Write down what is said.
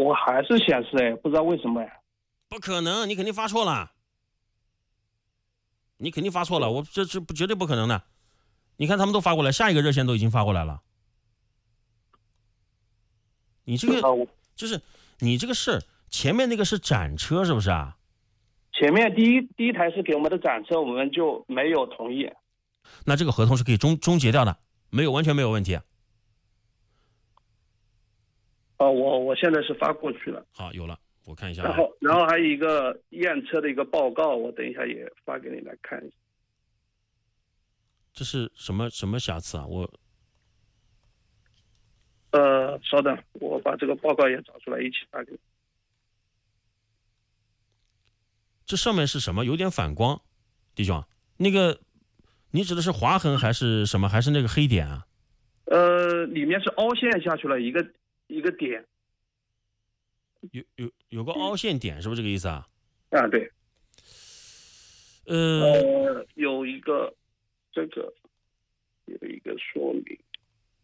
我还是显示哎，不知道为什么哎。 不可能，你肯定发错了，我这不绝对不可能的。你看他们都发过来，下一个热线都已经发过来了。你这个就是你这个事，前面那个是展车是不是啊？ 前面第一台是给我们的展车，我们就没有同意。 那这个合同是可以终结掉的，完全没有问题。 我现在是发过去了。 好，有了，我看一下。 然后还有一个验车的一个报告，我等一下也发给你来看一下。 这是什么瑕疵啊？ 稍等，我把这个报告也找出来一起发给你。 这上面是什么？有点反光，弟兄，那个你指的是划痕还是什么？还是那个黑点啊？ 里面是凹陷下去了一个点。 有个凹陷点，是不是这个意思啊？ 啊，对。有一个说明，